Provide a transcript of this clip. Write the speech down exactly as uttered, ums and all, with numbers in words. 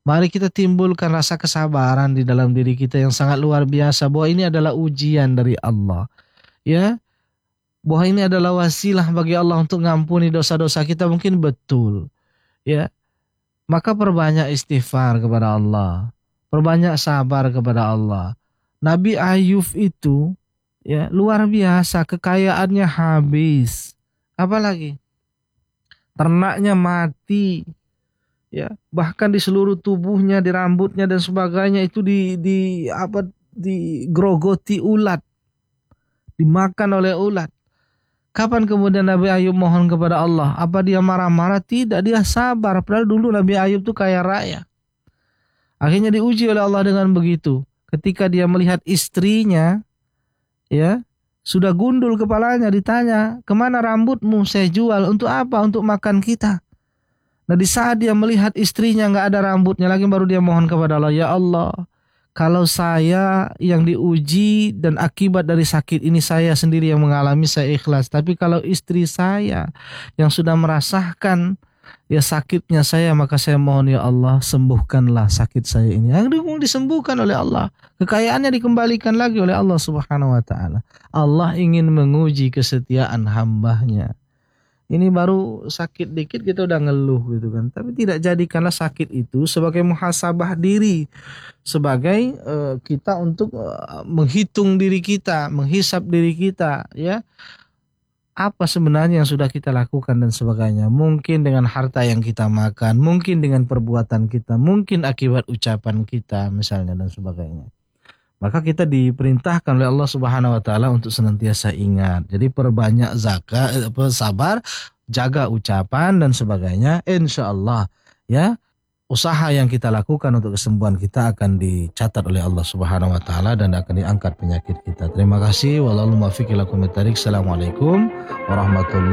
Mari kita timbulkan rasa kesabaran di dalam diri kita yang sangat luar biasa, bahwa ini adalah ujian dari Allah. Ya, bahwa ini adalah wasilah bagi Allah untuk mengampuni dosa-dosa kita, mungkin betul. Ya, maka perbanyak istighfar kepada Allah. Perbanyak sabar kepada Allah. Nabi Ayub itu ya luar biasa, kekayaannya habis. Apalagi ternaknya mati. Ya, bahkan di seluruh tubuhnya, di rambutnya dan sebagainya itu di di apa digrogoti ulat, dimakan oleh ulat. Kapan kemudian Nabi Ayub mohon kepada Allah? Apa dia marah-marah? Tidak, dia sabar. Padahal dulu Nabi Ayub itu kaya raya. Akhirnya diuji oleh Allah dengan begitu. Ketika dia melihat istrinya, ya sudah gundul kepalanya, ditanya, kemana rambutmu? Saya jual. Untuk apa? Untuk makan kita. Nah, di saat dia melihat istrinya nggak ada rambutnya lagi, baru dia mohon kepada Allah, ya Allah, kalau saya yang diuji dan akibat dari sakit ini saya sendiri yang mengalami, saya ikhlas. Tapi kalau istri saya yang sudah merasakan ya sakitnya saya, maka saya mohon ya Allah, sembuhkanlah sakit saya ini. Yang disembuhkan oleh Allah, kekayaannya dikembalikan lagi oleh Allah Subhanahu Wa Taala. Allah ingin menguji kesetiaan hambanya. Ini baru sakit dikit kita udah ngeluh gitu kan. Tapi tidak jadikanlah sakit itu sebagai muhasabah diri, sebagai uh, kita untuk uh, menghitung diri kita, menghisap diri kita, ya. Apa sebenarnya yang sudah kita lakukan dan sebagainya. Mungkin dengan harta yang kita makan, mungkin dengan perbuatan kita, mungkin akibat ucapan kita misalnya dan sebagainya. Maka kita diperintahkan oleh Allah Subhanahu Wa Taala untuk senantiasa ingat. Jadi perbanyak zakat, sabar, jaga ucapan dan sebagainya. Insya Allah ya usaha yang kita lakukan untuk kesembuhan kita akan dicatat oleh Allah Subhanahu Wa Taala dan akan diangkat penyakit kita. Terima kasih. Wallahul muwaffiq ila aqwamit thoriq. Assalamualaikum warahmatullahi wabarakatuh.